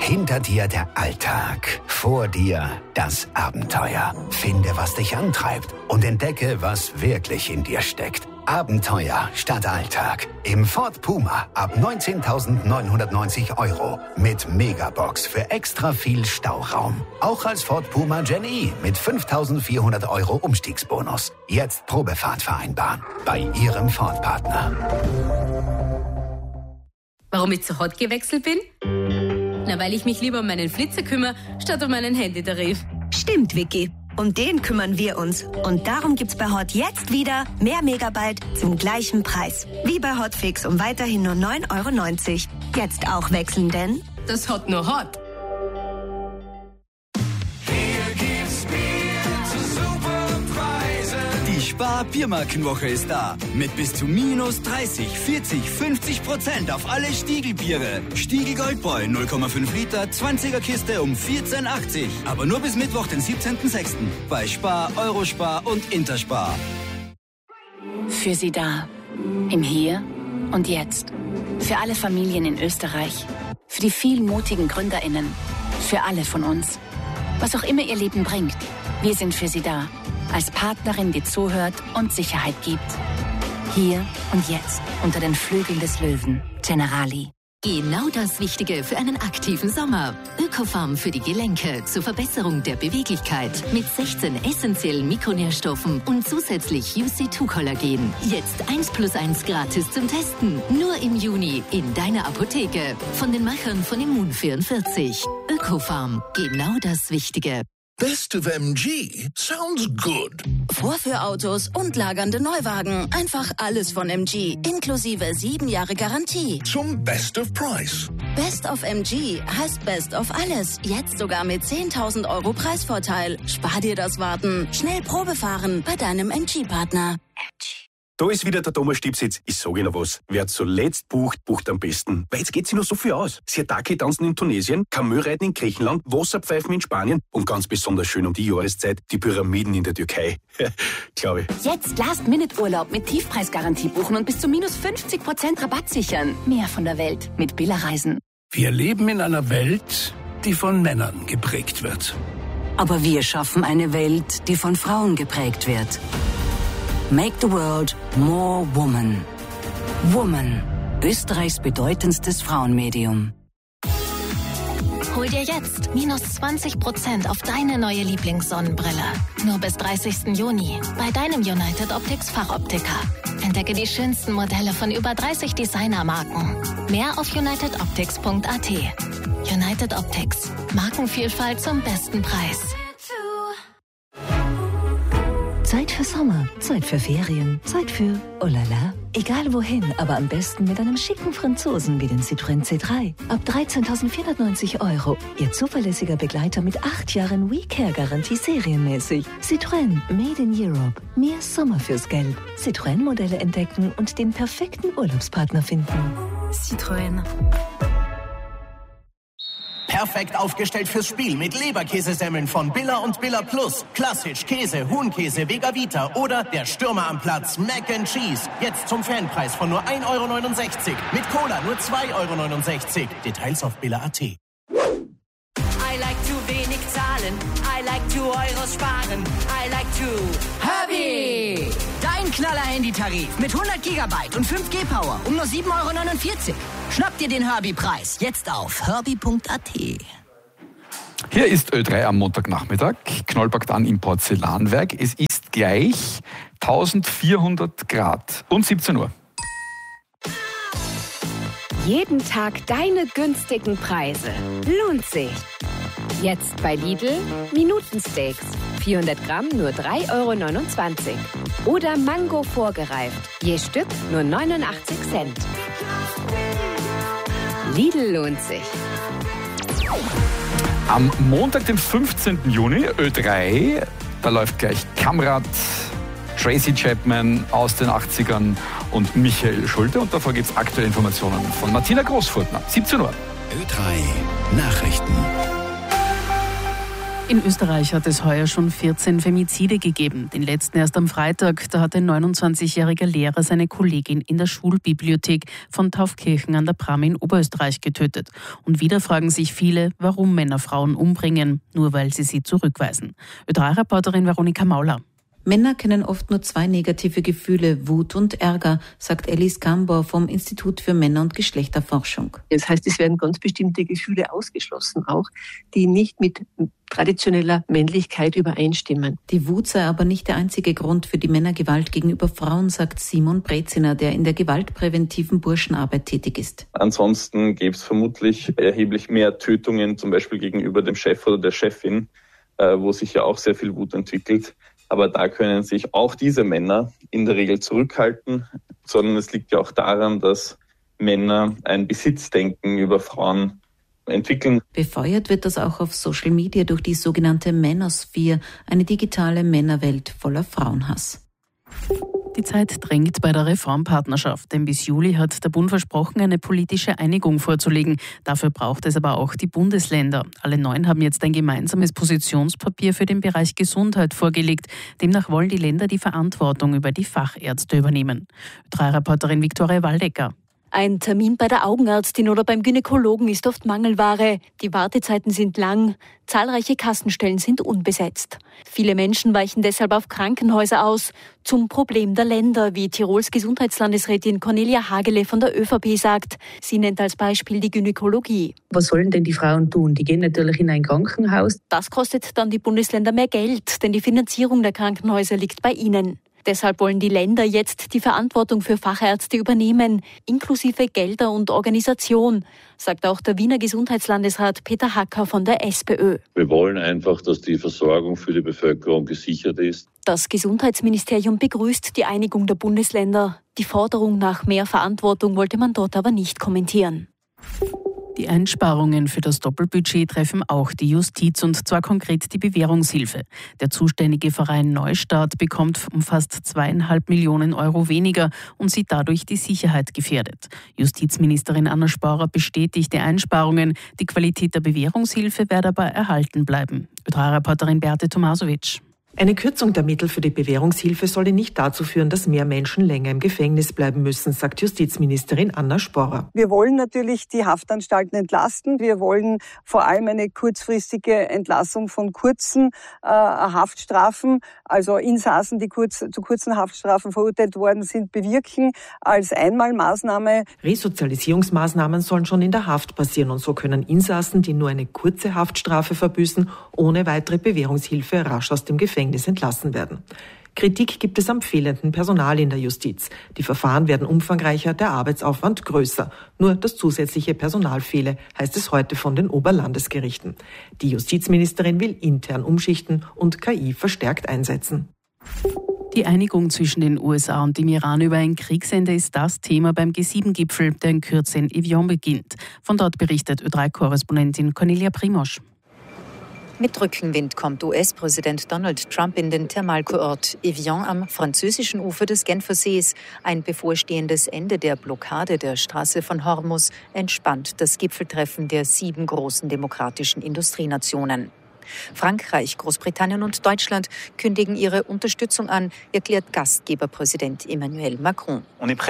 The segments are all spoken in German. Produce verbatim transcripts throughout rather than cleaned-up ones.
Hinter dir der Alltag, vor dir das Abenteuer. Finde, was dich antreibt und entdecke, was wirklich in dir steckt. Abenteuer statt Alltag. Im Ford Puma ab neunzehntausendneunhundertneunzig Euro. Mit Megabox für extra viel Stauraum. Auch als Ford Puma Gen E mit fünftausendvierhundert Euro Umstiegsbonus. Jetzt Probefahrt vereinbaren. Bei Ihrem Ford-Partner. Warum ich zu Hot gewechselt bin? Na, weil ich mich lieber um meinen Flitzer kümmere, statt um meinen Handytarif. Stimmt, Vicky. Um den kümmern wir uns. Und darum gibt's bei Hot jetzt wieder mehr Megabyte zum gleichen Preis. Wie bei Hotfix um weiterhin nur neun Euro neunzig. Jetzt auch wechseln, denn das Hot nur Hot. Die Spar-Biermarkenwoche ist da. Mit bis zu minus dreißig, vierzig, fünfzig Prozent auf alle Stiegl-Biere. Stiegl Goldbräu null Komma fünf Liter, zwanziger Kiste um vierzehn achtzig. Aber nur bis Mittwoch, den siebzehnten sechsten Bei Spar, Eurospar und Interspar. Für Sie da. Im Hier und Jetzt. Für alle Familien in Österreich. Für die vielen mutigen GründerInnen. Für alle von uns. Was auch immer Ihr Leben bringt. Wir sind für Sie da. Als Partnerin, die zuhört und Sicherheit gibt. Hier und jetzt, unter den Flügeln des Löwen. Generali. Genau das Wichtige für einen aktiven Sommer. Ökofarm für die Gelenke zur Verbesserung der Beweglichkeit. Mit sechzehn essentiellen Mikronährstoffen und zusätzlich U C zwei Kollagen. Jetzt eins plus eins gratis zum Testen. Nur im Juni in deiner Apotheke. Von den Machern von Immun vierundvierzig. Ökofarm. Genau das Wichtige. Best of M G sounds good. Vorführautos und lagernde Neuwagen. Einfach alles von M G. Inklusive sieben Jahre Garantie. Zum Best of Price. Best of M G heißt Best of alles. Jetzt sogar mit zehntausend Euro Preisvorteil. Spar dir das Warten. Schnell Probe fahren bei deinem M G-Partner. M G. Da ist wieder der Thomas Stipsitz. Ich sage Ihnen was. Wer zuletzt bucht, bucht am besten. Weil jetzt geht sich noch so viel aus. Siatake tanzen in Tunesien, Kamelreiten in Griechenland, Wasserpfeifen in Spanien und ganz besonders schön um die Jahreszeit die Pyramiden in der Türkei. Glaube ich. Jetzt Last-Minute-Urlaub mit Tiefpreisgarantie buchen und bis zu minus fünfzig Prozent Rabatt sichern. Mehr von der Welt mit Billa Reisen. Wir leben in einer Welt, die von Männern geprägt wird. Aber wir schaffen eine Welt, die von Frauen geprägt wird. Make the world more woman. Woman. Österreichs bedeutendstes Frauenmedium. Hol dir jetzt minus zwanzig Prozent auf deine neue Lieblingssonnenbrille. Nur bis dreißigsten Juni bei deinem United Optics Fachoptiker. Entdecke die schönsten Modelle von über dreißig Designermarken. Mehr auf united optics punkt a t. United Optics. Markenvielfalt zum besten Preis. Zeit für Sommer, Zeit für Ferien, Zeit für oh la la. Egal wohin, aber am besten mit einem schicken Franzosen wie den Citroën C drei. Ab dreizehntausendvierhundertneunzig Euro. Ihr zuverlässiger Begleiter mit acht Jahren WeCare-Garantie serienmäßig. Citroën, made in Europe. Mehr Sommer fürs Geld. Citroën-Modelle entdecken und den perfekten Urlaubspartner finden. Citroën. Perfekt aufgestellt fürs Spiel mit Leberkäsesemmeln von Billa und Billa Plus. Klassisch, Käse, Huhnkäse, Vega-Vita oder der Stürmer am Platz, Mac and Cheese. Jetzt zum Fanpreis von nur ein Euro neunundsechzig. Mit Cola nur zwei Euro neunundsechzig. Details auf billa punkt a t. I like to wenig zahlen. I like to Euros sparen. I like to Herbie! Dein Knaller-Handytarif mit hundert Gigabyte und fünf G Power um nur sieben Euro neunundvierzig. Schnapp dir den Herbie-Preis jetzt auf herbie punkt a t. Hier ist Ö drei am Montagnachmittag. Knollpackt an im Porzellanwerk. Es ist gleich eintausendvierhundert Grad und siebzehn Uhr. Jeden Tag deine günstigen Preise. Lohnt sich. Jetzt bei Lidl Minutensteaks. vierhundert Gramm nur drei Euro neunundzwanzig. Oder Mango vorgereift. Je Stück nur neunundachtzig Cent. Lidl lohnt sich. Am Montag, den fünfzehnten Juni, Ö drei, da läuft gleich Kamrat, Tracy Chapman aus den achtzigern und Michael Schulte. Und davor gibt es aktuelle Informationen von Martina Großfurtner. siebzehn Uhr. Ö drei Nachrichten. In Österreich hat es heuer schon vierzehn Femizide gegeben. Den letzten erst am Freitag. Da hat ein neunundzwanzigjähriger Lehrer seine Kollegin in der Schulbibliothek von Taufkirchen an der Pram in Oberösterreich getötet. Und wieder fragen sich viele, warum Männer Frauen umbringen, nur weil sie sie zurückweisen. Ö drei Reporterin Veronika Mauler. Männer kennen oft nur zwei negative Gefühle, Wut und Ärger, sagt Alice Gambor vom Institut für Männer- und Geschlechterforschung. Das heißt, es werden ganz bestimmte Gefühle ausgeschlossen, auch die nicht mit traditioneller Männlichkeit übereinstimmen. Die Wut sei aber nicht der einzige Grund für die Männergewalt gegenüber Frauen, sagt Simon Breziner, der in der gewaltpräventiven Burschenarbeit tätig ist. Ansonsten gäbe es vermutlich erheblich mehr Tötungen, zum Beispiel gegenüber dem Chef oder der Chefin, wo sich ja auch sehr viel Wut entwickelt. Aber da können sich auch diese Männer in der Regel zurückhalten, sondern es liegt ja auch daran, dass Männer ein Besitzdenken über Frauen entwickeln. Befeuert wird das auch auf Social Media durch die sogenannte Manosphere, eine digitale Männerwelt voller Frauenhass. Die Zeit drängt bei der Reformpartnerschaft, denn bis Juli hat der Bund versprochen, eine politische Einigung vorzulegen. Dafür braucht es aber auch die Bundesländer. Alle neun haben jetzt ein gemeinsames Positionspapier für den Bereich Gesundheit vorgelegt. Demnach wollen die Länder die Verantwortung über die Fachärzte übernehmen. drei Reporterin Viktoria Waldecker. Ein Termin bei der Augenärztin oder beim Gynäkologen ist oft Mangelware. Die Wartezeiten sind lang, zahlreiche Kassenstellen sind unbesetzt. Viele Menschen weichen deshalb auf Krankenhäuser aus. Zum Problem der Länder, wie Tirols Gesundheitslandesrätin Cornelia Hagele von der ÖVP sagt. Sie nennt als Beispiel die Gynäkologie. Was sollen denn die Frauen tun? Die gehen natürlich in ein Krankenhaus. Das kostet dann die Bundesländer mehr Geld, denn die Finanzierung der Krankenhäuser liegt bei ihnen. Deshalb wollen die Länder jetzt die Verantwortung für Fachärzte übernehmen, inklusive Gelder und Organisation, sagt auch der Wiener Gesundheitslandesrat Peter Hacker von der SPÖ. Wir wollen einfach, dass die Versorgung für die Bevölkerung gesichert ist. Das Gesundheitsministerium begrüßt die Einigung der Bundesländer. Die Forderung nach mehr Verantwortung wollte man dort aber nicht kommentieren. Die Einsparungen für das Doppelbudget treffen auch die Justiz, und zwar konkret die Bewährungshilfe. Der zuständige Verein Neustart bekommt um fast zweieinhalb Millionen Euro weniger und sieht dadurch die Sicherheit gefährdet. Justizministerin Anna Sporer bestätigt die Einsparungen. Die Qualität der Bewährungshilfe werde aber erhalten bleiben. Ö drei Reporterin Beate Tomasovic. Eine Kürzung der Mittel für die Bewährungshilfe solle nicht dazu führen, dass mehr Menschen länger im Gefängnis bleiben müssen, sagt Justizministerin Anna Sporer. Wir wollen natürlich die Haftanstalten entlasten. Wir wollen vor allem eine kurzfristige Entlassung von kurzen äh, Haftstrafen, also Insassen, die kurz, zu kurzen Haftstrafen verurteilt worden sind, bewirken als Einmalmaßnahme. Resozialisierungsmaßnahmen sollen schon in der Haft passieren, und so können Insassen, die nur eine kurze Haftstrafe verbüßen, ohne weitere Bewährungshilfe rasch aus dem Gefängnis entlassen werden. Kritik gibt es am fehlenden Personal in der Justiz. Die Verfahren werden umfangreicher, der Arbeitsaufwand größer. Nur das zusätzliche Personal fehle, heißt es heute von den Oberlandesgerichten. Die Justizministerin will intern umschichten und K I verstärkt einsetzen. Die Einigung zwischen den U S A und dem Iran über ein Kriegsende ist das Thema beim G sieben Gipfel, der in Kürze in Evian beginnt. Von dort berichtet Ö drei Korrespondentin Cornelia Primosch. Mit Rückenwind kommt U S-Präsident Donald Trump in den Thermalkurort Evian am französischen Ufer des Genfersees. Ein bevorstehendes Ende der Blockade der Straße von Hormuz entspannt das Gipfeltreffen der sieben großen demokratischen Industrienationen. Frankreich, Großbritannien und Deutschland kündigen ihre Unterstützung an, erklärt Gastgeberpräsident Emmanuel Macron.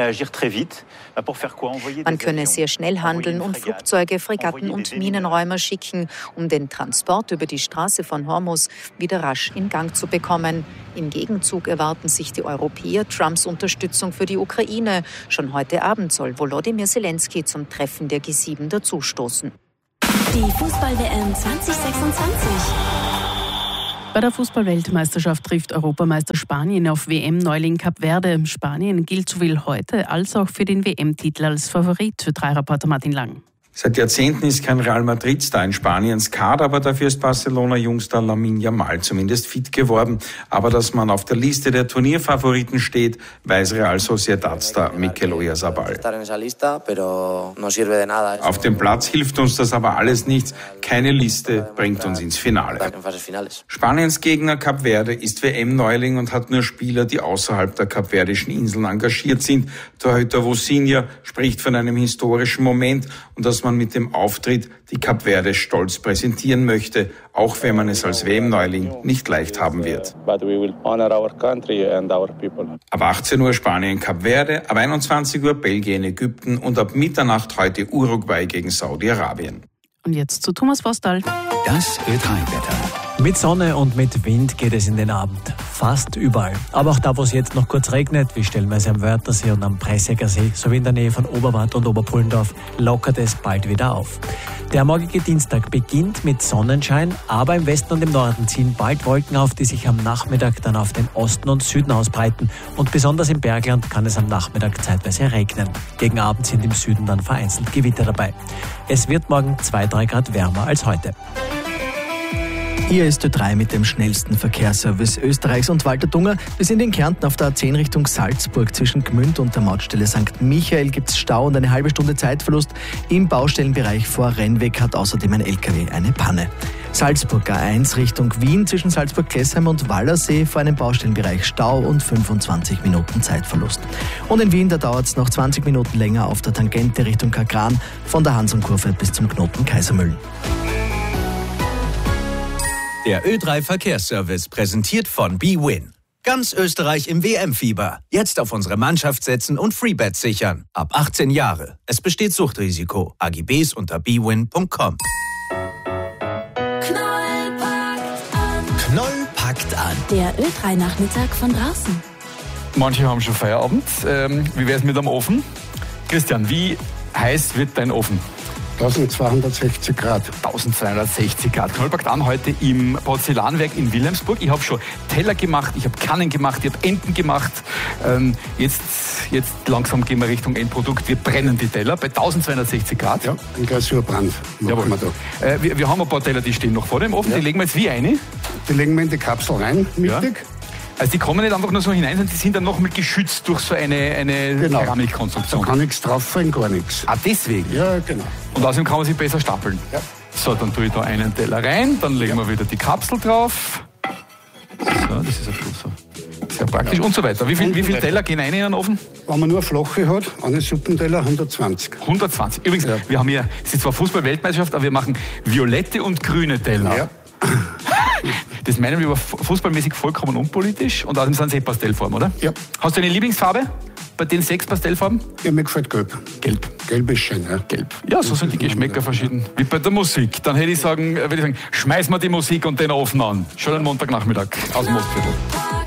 Man könne sehr schnell handeln und Flugzeuge, Fregatten und Minenräumer schicken, um den Transport über die Straße von Hormuz wieder rasch in Gang zu bekommen. Im Gegenzug erwarten sich die Europäer Trumps Unterstützung für die Ukraine. Schon heute Abend soll Volodymyr Zelensky zum Treffen der G sieben dazustoßen. Die Fußball-W M zwanzig sechsundzwanzig. Bei der Fußball-Weltmeisterschaft trifft Europameister Spanien auf W M-Neuling Kap Verde. Spanien gilt sowohl heute als auch für den W M-Titel als Favorit. Für drei Reporter Martin Lang. Seit Jahrzehnten ist kein Real Madrid-Star in Spaniens Kader, aber dafür ist Barcelona-Jungstar Lamine Yamal zumindest fit geworden. Aber dass man auf der Liste der Turnierfavoriten steht, weiß Real Sociedad-Star Mikel Oyarzabal. Auf dem Platz hilft uns das aber alles nichts. Keine Liste bringt uns ins Finale. Spaniens Gegner Kap Verde ist W M-Neuling und hat nur Spieler, die außerhalb der kapverdischen Inseln engagiert sind. Torhüter Vosinha spricht von einem historischen Moment und das dass man mit dem Auftritt die Kap Verde stolz präsentieren möchte, auch wenn man es als W M-Neuling nicht leicht haben wird. Ab achtzehn Uhr Spanien, Kap Verde, ab einundzwanzig Uhr Belgien, Ägypten und ab Mitternacht heute Uruguay gegen Saudi-Arabien. Und jetzt zu Thomas Vostal. Das Ö drei Wetter. Mit Sonne und mit Wind geht es in den Abend. Fast überall. Aber auch da, wo es jetzt noch kurz regnet, wie stellenweise am Wörthersee und am Preissäcker See, sowie in der Nähe von Oberwart und Oberpullendorf, lockert es bald wieder auf. Der morgige Dienstag beginnt mit Sonnenschein, aber im Westen und im Norden ziehen bald Wolken auf, die sich am Nachmittag dann auf den Osten und Süden ausbreiten. Und besonders im Bergland kann es am Nachmittag zeitweise regnen. Gegen Abend sind im Süden dann vereinzelt Gewitter dabei. Es wird morgen zwei bis drei Grad wärmer als heute. Hier ist Ö drei mit dem schnellsten Verkehrsservice Österreichs und Walter Dunger. Wir sind in Kärnten auf der A zehn Richtung Salzburg. Zwischen Gmünd und der Mautstelle Sankt Michael gibt es Stau und eine halbe Stunde Zeitverlust. Im Baustellenbereich vor Rennweg hat außerdem ein L K W eine Panne. Salzburg A eins Richtung Wien zwischen Salzburg-Klessheim und Wallersee vor einem Baustellenbereich Stau und fünfundzwanzig Minuten Zeitverlust. Und in Wien, da dauert es noch zwanzig Minuten länger auf der Tangente Richtung Kagran von der Hansonkurve bis zum Knoten Kaisermühlen. Der Ö drei Verkehrsservice präsentiert von bwin. Ganz Österreich im W M-Fieber. Jetzt auf unsere Mannschaft setzen und Freebet sichern. Ab achtzehn Jahre. Es besteht Suchtrisiko. A G Bs unter b win punkt com. Knoll packt an. Knoll packt an. Der Ö drei Nachmittag von draußen. Manche haben schon Feierabend. Ähm, wie wäre es mit dem Ofen? Christian, wie heiß wird dein Ofen? zwölfhundertsechzig Grad. zwölfhundertsechzig Grad. Knoll packt an heute im Porzellanwerk in Wilhelmsburg. Ich habe schon Teller gemacht, ich habe Kannen gemacht, ich habe Enten gemacht. Ähm, jetzt, jetzt langsam gehen wir Richtung Endprodukt. Wir brennen die Teller bei zwölfhundertsechzig Grad. Ja, ein Glasurbrand machen wir da. Äh, wir, wir haben ein paar Teller, die stehen noch vor dem Ofen. Ja. Die legen wir jetzt wie eine? Die legen wir in die Kapsel rein, mittig. Ja. Also die kommen nicht einfach nur so hinein, sondern die sind dann noch mal geschützt durch so eine, eine genau. Keramikkonstruktion. Da kann nichts drauf fallen, gar nichts. Ah, deswegen? Ja, genau. Und außerdem kann man sie besser stapeln. Ja. So, dann tue ich da einen Teller rein, dann legen ja. wir wieder die Kapsel drauf. So, das ist ein so sehr praktisch ja. und so weiter. Wie viel, wie viele Teller gehen rein in den Ofen? Wenn man nur flache hat, einen Suppenteller hundertzwanzig. hundertzwanzig. Übrigens, ja. wir haben hier, es ist zwar Fußball-Weltmeisterschaft, aber wir machen violette und grüne Teller. Ja. Das meinen wir aber fußballmäßig vollkommen unpolitisch und außerdem sind sie Pastellfarben, oder? Ja. Hast du eine Lieblingsfarbe bei den sechs Pastellfarben? Ja, mir gefällt gelb. Gelb. Gelb ist schön, ja. Gelb. Ja, so sind die Geschmäcker verschieden. Wie bei der Musik. Dann hätte ich sagen, würde ich sagen, schmeiß mal die Musik und den Ofen an. Schönen Montagnachmittag aus dem Mostviertel.